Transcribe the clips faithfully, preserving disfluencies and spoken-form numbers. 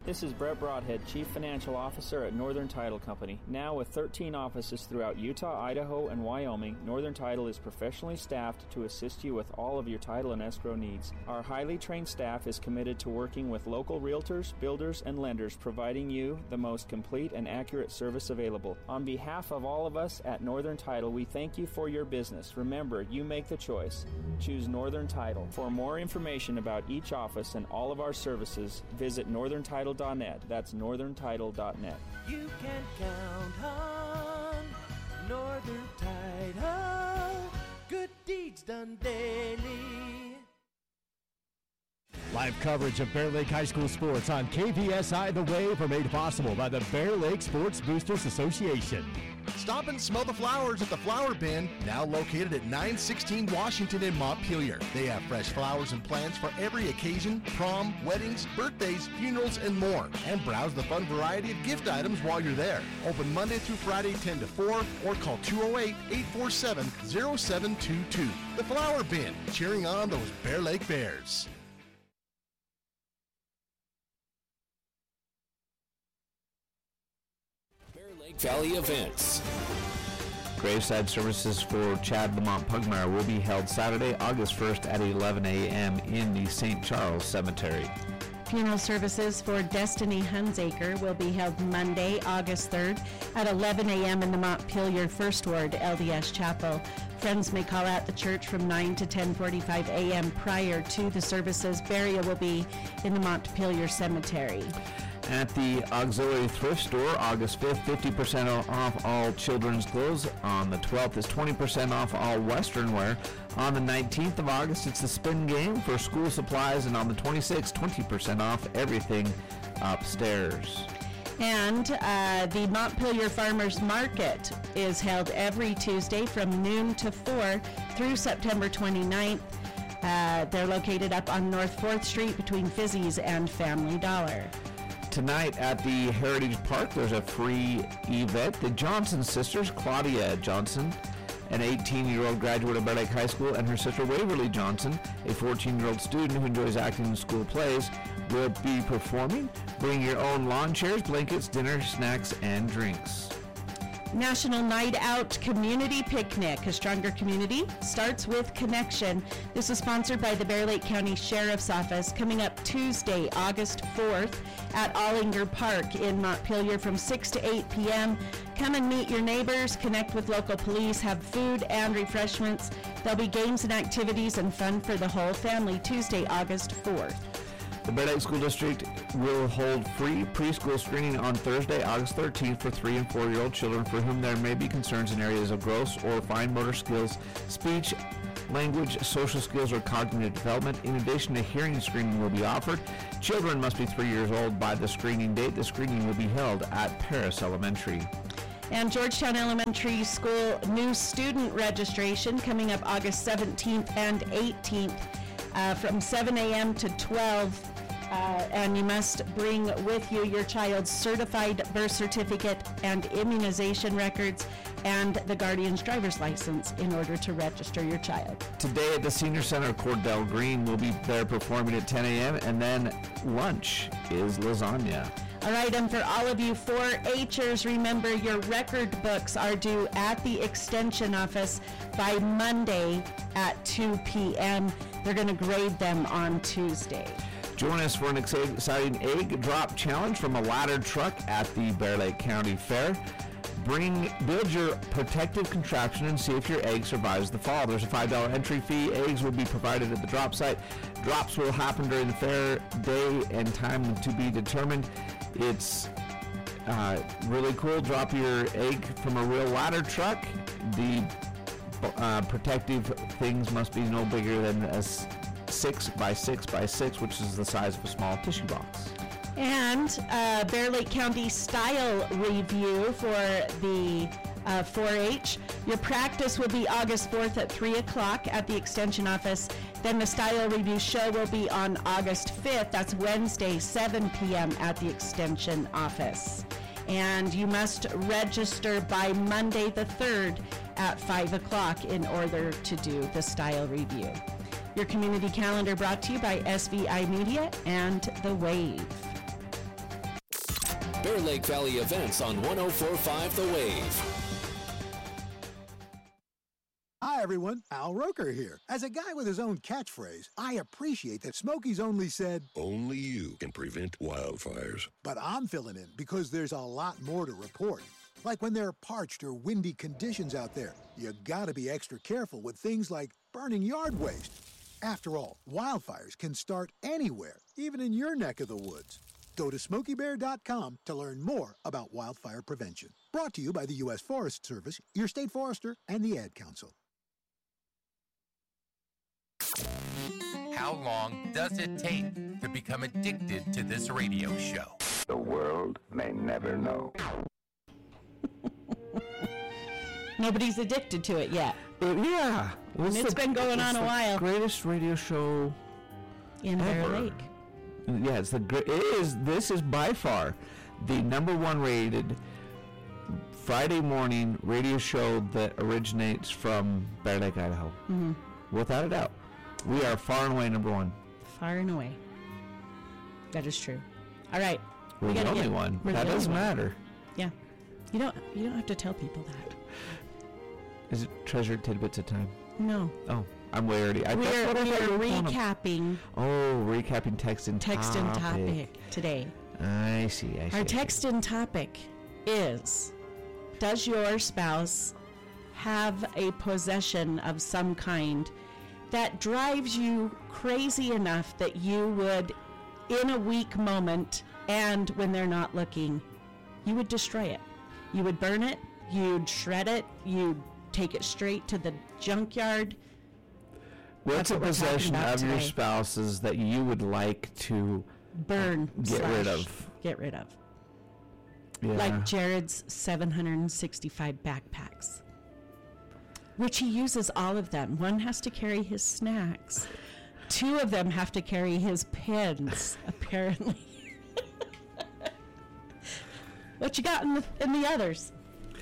This is Brett Broadhead, Chief Financial Officer at Northern Title Company. Now with thirteen offices throughout Utah, Idaho, and Wyoming, Northern Title is professionally staffed to assist you with all of your title and escrow needs. Our highly trained staff is committed to working with local realtors, builders, and lenders, providing you the most complete and accurate service available. On behalf of all of us at Northern Title, we thank you for your business. Remember, you make the choice. Choose Northern Title. For more information about each office and all of our services, visit northern title dot net. That's northern title dot net. You can count on Northern Title. Good deeds done daily. Live coverage of Bear Lake High School sports on K V S I The Wave are made possible by the Bear Lake Sports Boosters Association. Stop and smell the flowers at the Flower Bin, now located at nine sixteen Washington in Montpelier. They have fresh flowers and plants for every occasion, prom, weddings, birthdays, funerals, and more. And browse the fun variety of gift items while you're there. Open Monday through Friday ten to four or call two oh eight, eight four seven, oh seven two two. The Flower Bin, cheering on those Bear Lake Bears. Valley events. Graveside services for Chad Lamont Pugmire will be held Saturday, August first at eleven a.m. in the Saint Charles Cemetery. Funeral services for Destiny Hunsaker will be held Monday, August third at eleven a.m. in the Montpelier First Ward L D S Chapel. Friends may call at the church from nine to ten forty-five a.m. prior to the services. Burial will be in the Montpelier Cemetery. At the Auxiliary Thrift Store, August fifth, fifty percent off all children's clothes. On the twelfth is twenty percent off all Western wear. On the nineteenth of August, it's the Spin Game for school supplies. And on the twenty-sixth, twenty percent off everything upstairs. And uh, the Montpelier Farmers Market is held every Tuesday from noon to four through September twenty-ninth. Uh, they're located up on North fourth Street between Fizzy's and Family Dollar. Tonight at the Heritage Park, there's a free event. The Johnson sisters, Claudia Johnson, an eighteen-year-old graduate of Bear Lake High School, and her sister Waverly Johnson, a fourteen-year-old student who enjoys acting in school plays, will be performing. Bring your own lawn chairs, blankets, dinner, snacks, and drinks. National Night Out Community Picnic. A stronger community starts with connection. This is sponsored by the Bear Lake County Sheriff's Office, coming up Tuesday, August fourth at Allinger Park in Montpelier from six to eight p.m. Come and meet your neighbors, connect with local police, have food and refreshments. There'll be games and activities and fun for the whole family. Tuesday, August fourth. The Bear Lake School District will hold free preschool screening on Thursday, August thirteenth for three and four-year-old children for whom there may be concerns in areas of gross or fine motor skills, speech, language, social skills, or cognitive development. In addition, a hearing screening will be offered. Children must be three years old by the screening date. The screening will be held at Paris Elementary. And Georgetown Elementary School new student registration coming up August seventeenth and eighteenth uh, from seven a.m. to twelve. Uh, and you must bring with you your child's certified birth certificate and immunization records and the guardian's driver's license in order to register your child. Today at the Senior Center, Cordell Green will be there performing at ten a.m. and then lunch is lasagna. All right, and for all of you four H'ers, remember your record books are due at the Extension office by Monday at two p.m. They're going to grade them on Tuesday. Join us for an exciting egg drop challenge from a ladder truck at the Bear Lake County Fair. Bring, build your protective contraption and see if your egg survives the fall. There's a five dollars entry fee. Eggs will be provided at the drop site. Drops will happen during the fair day and time to be determined. It's uh, really cool. Drop your egg from a real ladder truck. The uh, protective things must be no bigger than a six by six by six, which is the size of a small tissue box. And uh, Bear Lake County Style Review for the uh, four H. Your practice will be August fourth at three o'clock at the Extension office. Then the Style Review show will be on August fifth. That's Wednesday, seven p.m. at the Extension office. And you must register by Monday the third at five o'clock in order to do the Style Review. Your community calendar brought to you by S V I Media and The Wave. Bear Lake Valley Events on one oh four point five The Wave. Hi, everyone. Al Roker here. As a guy with his own catchphrase, I appreciate that Smokey's only said, "Only you can prevent wildfires." But I'm filling in because there's a lot more to report. Like when there are parched or windy conditions out there, you gotta be extra careful with things like burning yard waste. After all, wildfires can start anywhere, even in your neck of the woods. Go to smokey bear dot com to learn more about wildfire prevention. Brought to you by the U S Forest Service, your state forester, and the Ad Council. How long does it take to become addicted to this radio show? The world may never know. Nobody's addicted to it yet. Uh, yeah. And it's been going on a while. Greatest radio show in Bear ever. Lake. Yeah, it's the great. It is. This is by far the number one rated Friday morning radio show that originates from Bear Lake, Idaho. Mm-hmm. Without a doubt, we are far and away number one. Far and away. That is true. All right. We're we the only get, one. That doesn't one. matter. Yeah. You don't. You don't have to tell people that. Is it treasured tidbits of time? No. Oh, I'm way already. I we that's are, what I we thought are you were calling them. recapping. Oh, recapping text and text topic. and topic today. I see. I see. Our I text see. and topic is: does your spouse have a possession of some kind that drives you crazy enough that you would, in a weak moment and when they're not looking, you would destroy it? You would burn it, you'd shred it, you'd take it straight to the junkyard. What's That's a what we're possession talking about of your today. spouse's that you would like to Burn, get slash, rid of? Get rid of. Yeah. Like Jared's seven hundred sixty-five backpacks, which he uses all of them. One has to carry his snacks. Two of them have to carry his pens, apparently. What you got in the, in the others?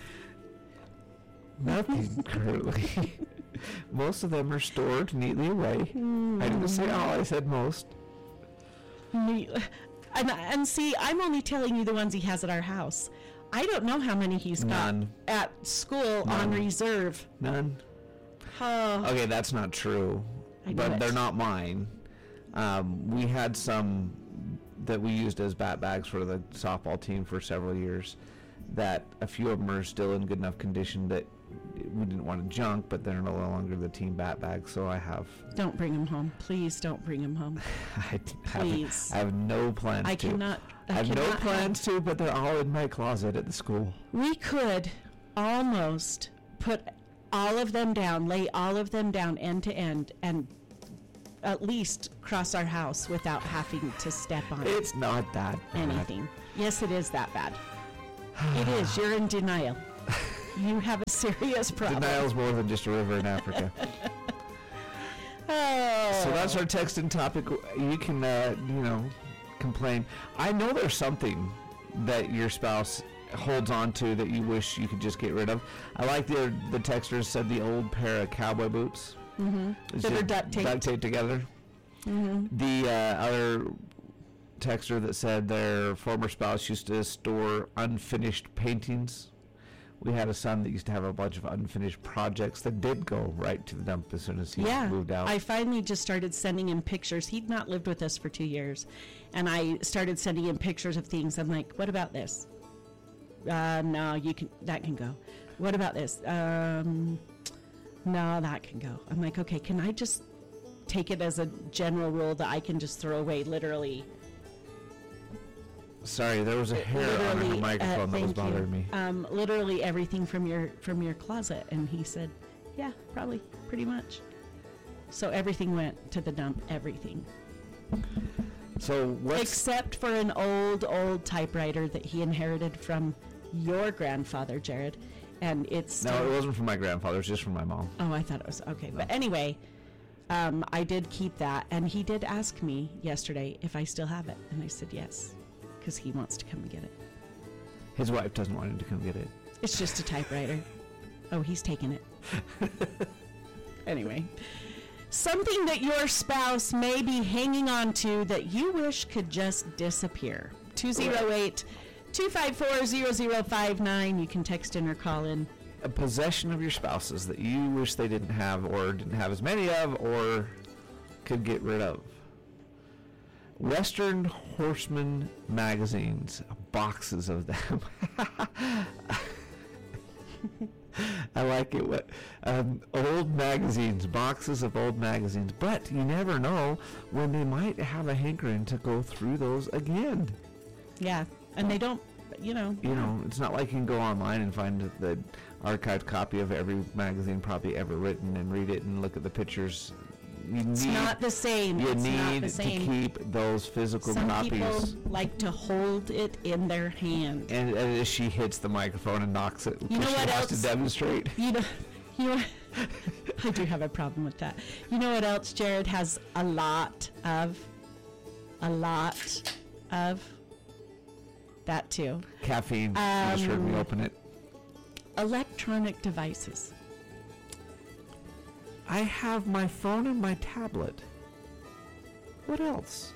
Nothing currently. Most of them are stored neatly away. Mm. I didn't say all, I said most. Me, and, and see, I'm only telling you the ones he has at our house. I don't know how many he's None. got at school None. on reserve. None. Oh. Okay, that's not true. I but knew it. they're not mine. Um, we had some that we used as bat bags for the softball team for several years, that a few of them are still in good enough condition that we didn't want to junk, but they're no longer the team bat bags, so I have... Don't bring him home. Please don't bring him home. I, Please. have, I have no plans I to. cannot... I, I have cannot no plans to, but they're all in my closet at the school. We could almost put all of them down, lay all of them down end to end, and at least cross our house without having to step on It's not that bad. anything. Yes, it is that bad. It is. You're in denial. You have a serious problem. Denial's more than just a river in Africa. Oh. So that's our text and topic. You can, uh, you know, complain. I know there's something that your spouse holds on to that you wish you could just get rid of. I like the the texters said the old pair of cowboy boots. Mm-hmm. It's That are just duct taped. duct taped together. Mm-hmm. The uh, other texter that said their former spouse used to store unfinished paintings. We had a son that used to have a bunch of unfinished projects that did go right to the dump as soon as he yeah, moved out. I finally just started sending him pictures. He'd not lived with us for two years. And I started sending him pictures of things. I'm like, what about this? Uh, no, you can, that can go. What about this? Um, no, that can go. I'm like, okay, can I just take it as a general rule that I can just throw away literally? Sorry, there was a hair on the literally, microphone uh, that was thank you. bothering me. Um, literally everything from your from your closet, and he said, "Yeah, probably, pretty much." So everything went to the dump. Everything, So what's except for an old old typewriter that he inherited from your grandfather, Jared, and it's no, still, it wasn't from my grandfather. It was just from my mom. Oh, I thought it was okay, but anyway. Um, I did keep that, and he did ask me yesterday if I still have it, and I said yes, because he wants to come and get it. His wife doesn't want him to come get it. It's just a typewriter. Oh, he's taking it. Anyway, something that your spouse may be hanging on to that you wish could just disappear. two oh eight, two five four, zero zero five nine. You can text in or call in. A possession of your spouses that you wish they didn't have or didn't have as many of or could get rid of. Western Horseman magazines, boxes of them. I like it. What um, old magazines, boxes of old magazines. But you never know when they might have a hankering to go through those again. Yeah, and they don't, you know. You know, it's not like you can go online and find the archived copy of every magazine probably ever written and read it and look at the pictures. You it's need, not the same. You it's need not the same. to keep those physical Some copies. people like to hold it in their hand. And, and as she hits the microphone and knocks it, you know she what wants else? to demonstrate. You know, you know. I do have a problem with that. You know what else Jared has a lot of? A lot of. That too. Caffeine. Um, you just heard me open it. Electronic devices. I have my phone and my tablet. What else?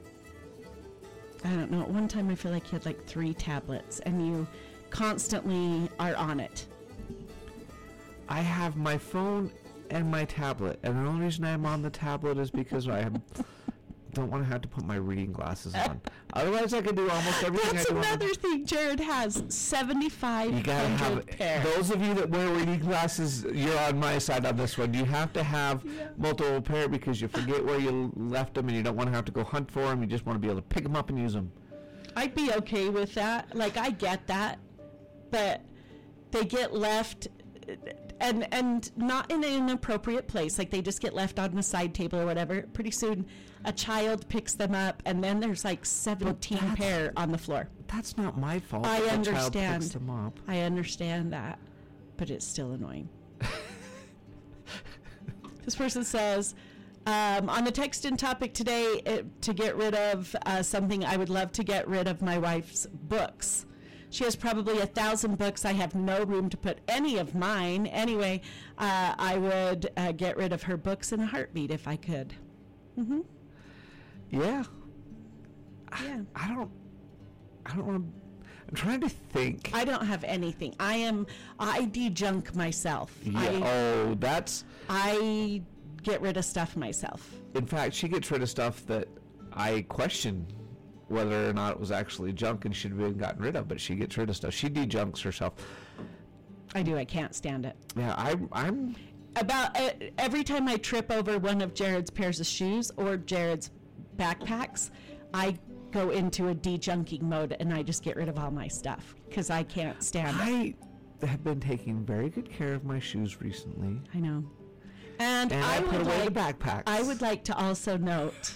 I don't know. At one time I feel like you had like three tablets and you constantly are on it. I have my phone and my tablet. And the only reason I'm on the tablet is because I am, don't want to have to put my reading glasses on. Otherwise I could do almost everything That's I do. another on thing Jared has. seventy-five You gotta have pair. Those of you that wear reading glasses, you're on my side on this one. You have to have yeah. multiple pair because you forget where you left them and you don't want to have to go hunt for them. You just want to be able to pick them up and use them. I'd be okay with that. Like, I get that. But they get left and and not in an inappropriate place. Like, they just get left on the side table or whatever. Pretty soon a child picks them up and then there's like seventeen pair on the floor. That's not my fault. I the understand. Child picks them up. I understand that, but it's still annoying. This person says, um, on the text in topic today, it, to get rid of uh, something, I would love to get rid of my wife's books. She has probably a thousand books. I have no room to put any of mine. Anyway, uh, I would uh, get rid of her books in a heartbeat if I could. Mm-hmm. Yeah. Yeah. I, I don't. I don't want to. I'm trying to think. I don't have anything. I am. I de-junk myself. Yeah. I, oh, that's. I get rid of stuff myself. In fact, she gets rid of stuff that I question whether or not it was actually junk and should have been gotten rid of. But she gets rid of stuff. She de-junks herself. I do. I can't stand it. Yeah, I'm. I'm. About uh, every time I trip over one of Jared's pairs of shoes or Jared's backpacks, I go into a de-junking mode and I just get rid of all my stuff because I can't stand I it. have been taking very good care of my shoes recently. I know. And, And I, I put would away like, the backpacks. I would like to also note.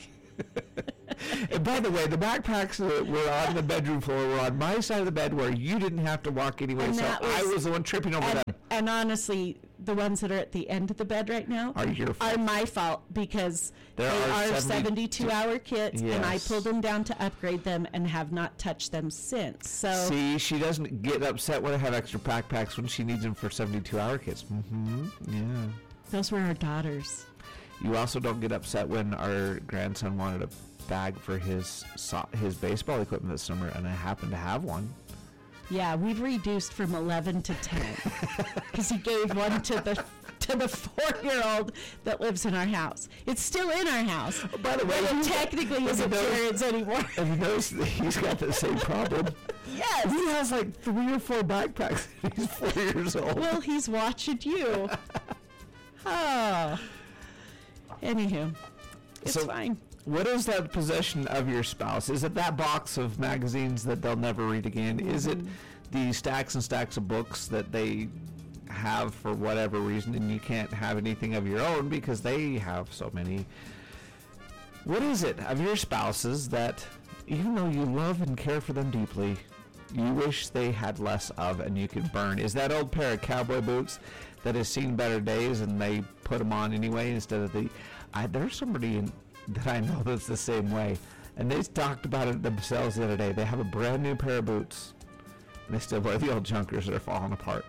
And by the way, the backpacks that were on the bedroom floor were on my side of the bed where you didn't have to walk anyway, And so that I was- was the one tripping over and, them. and honestly, the ones that are at the end of the bed right now Are your fault. are my fault because There they are are seventy-two seventy-two hour kits and I Yes. pulled them down to upgrade them and have not touched them since. So See, she doesn't get upset when I have extra backpacks when she needs them for seventy-two hour kits. Mm-hmm. Yeah. those were our daughters. You also don't get upset when our grandson wanted a bag for his so- his baseball equipment this summer, and I happen to have one. Yeah, we've reduced from eleven to ten because he gave one to the to the four-year-old that lives in our house. It's still in our house. Oh, by the way, but you- it technically have isn't you noticed- Jared's anymore. Have you noticed that he's got the same problem? Yes. He has like three or four backpacks. He's four years old. Well, he's watching you. Oh. Anywho, it's So- fine. What is that possession of your spouse? Is it that box of magazines that they'll never read again? Mm-hmm. Is it the stacks and stacks of books that they have for whatever reason and you can't have anything of your own because they have so many? What is it of your spouses that, even though you love and care for them deeply, you wish they had less of and you could burn? Is that old pair of cowboy boots that has seen better days and they put them on anyway instead of the... I, there's somebody in... that I know that's the same way. And they talked about it themselves the other day. They have a brand new pair of boots. And they still wear the old junkers that are falling apart.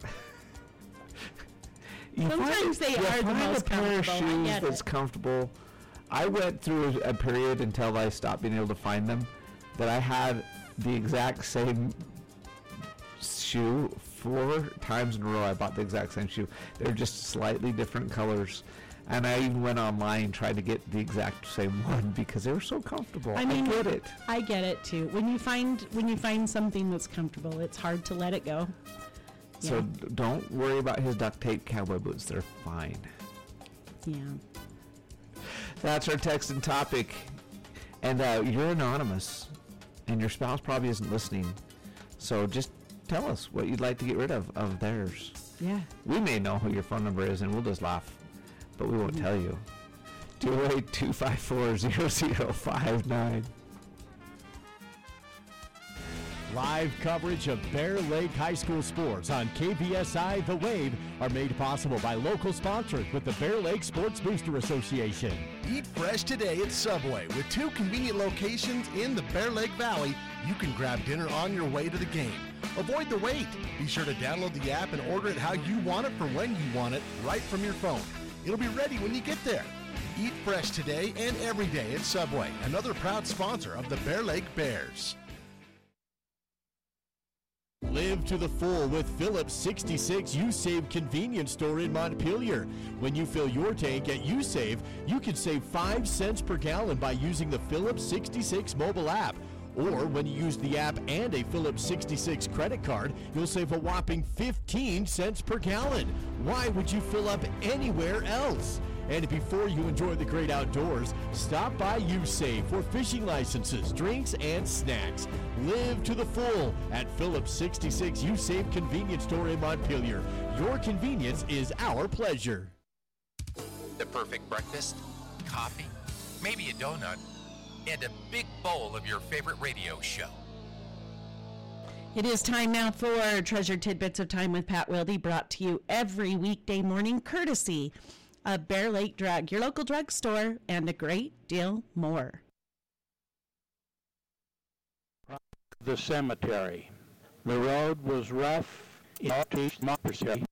You Sometimes they you are the find most a pair of comfortable. I shoes get that's it. comfortable. I went through a period until I stopped being able to find them that I had the exact same shoe four times in a row. I bought the exact same shoe. They're just slightly different colors. And I even went online and tried to get the exact same one because they were so comfortable. I mean, I get it. I get it too. When you find when you find something that's comfortable, it's hard to let it go. So Yeah. d- don't worry about his duct tape cowboy boots. They're fine. Yeah. That's our text and topic. And uh, you're anonymous, and your spouse probably isn't listening. So just tell us what you'd like to get rid of of theirs. Yeah. We may know who your phone number is, and we'll just laugh, but we won't tell you. two oh eight, two five four, zero zero five nine. Live coverage of Bear Lake High School sports on K V S I The Wave are made possible by local sponsors with the Bear Lake Sports Booster Association. Eat fresh today at Subway. With two convenient locations in the Bear Lake Valley, you can grab dinner on your way to the game. Avoid the wait. Be sure to download the app and order it how you want it for when you want it, right from your phone. It'll be ready when you get there. Eat fresh today and every day at Subway, another proud sponsor of the Bear Lake Bears. Live to the full with Phillips sixty-six U-Save convenience store in Montpelier. When you fill your tank at U-Save, you can save five cents per gallon by using the Phillips sixty-six mobile app. Or when you use the app and a Phillips sixty-six credit card, you'll save a whopping fifteen cents per gallon. Why would you fill up anywhere else? And before you enjoy the great outdoors, stop by U-Save for fishing licenses, drinks, and snacks. Live to the full at Phillips sixty-six U-Save convenience store in Montpelier. Your convenience is our pleasure. The perfect breakfast, coffee, maybe a donut, and a big bowl of your favorite radio show. It is time now for Treasured Tidbits of Time with Pat Wilde, brought to you every weekday morning, courtesy of Bear Lake Drug, your local drugstore, and a great deal more. The cemetery. The road was rough in democracy.